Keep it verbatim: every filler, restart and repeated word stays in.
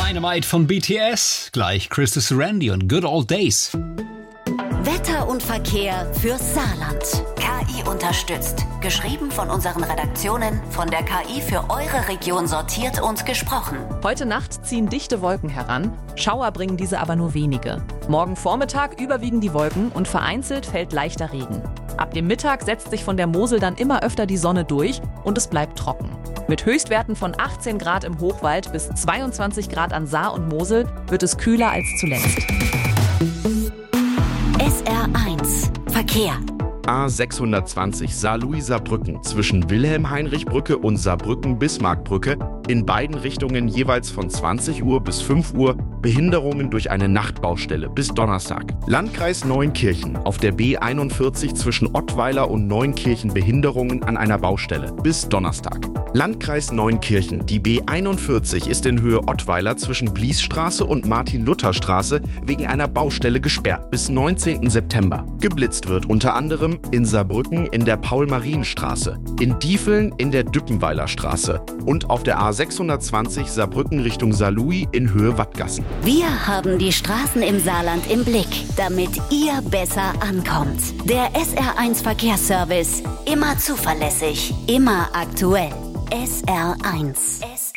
Dynamite von B T S, gleich Christus Randy und Good Old Days. Wetter und Verkehr fürs Saarland. K I unterstützt. Geschrieben von unseren Redaktionen, von der K I für eure Region sortiert und gesprochen. Heute Nacht ziehen dichte Wolken heran. Schauer bringen diese aber nur wenige. Morgen Vormittag überwiegen die Wolken und vereinzelt fällt leichter Regen. Ab dem Mittag setzt sich von der Mosel dann immer öfter die Sonne durch und es bleibt trocken. Mit Höchstwerten von achtzehn Grad im Hochwald bis zweiundzwanzig Grad an Saar und Mosel wird es kühler als zuletzt. S R eins Verkehr. A sechshundertzwanzig Saarlouis-Saarbrücken zwischen Wilhelm-Heinrich-Brücke und Saarbrücken-Bismarck-Brücke in beiden Richtungen jeweils von zwanzig Uhr bis fünf Uhr Behinderungen durch eine Nachtbaustelle bis Donnerstag. Landkreis Neunkirchen auf der B einundvierzig zwischen Ottweiler und Neunkirchen Behinderungen an einer Baustelle bis Donnerstag. Landkreis Neunkirchen, die B einundvierzig ist in Höhe Ottweiler zwischen Bliesstraße und Martin-Luther-Straße wegen einer Baustelle gesperrt bis neunzehnten September. Geblitzt wird unter anderem in Saarbrücken in der Paul-Marien-Straße, in Diefeln in der Düppenweiler Straße und auf der A sechshundertzwanzig Saarbrücken Richtung Saarlouis in Höhe Wattgassen. Wir haben die Straßen im Saarland im Blick, damit ihr besser ankommt. Der S R eins Verkehrsservice. Immer zuverlässig, immer aktuell. S R eins.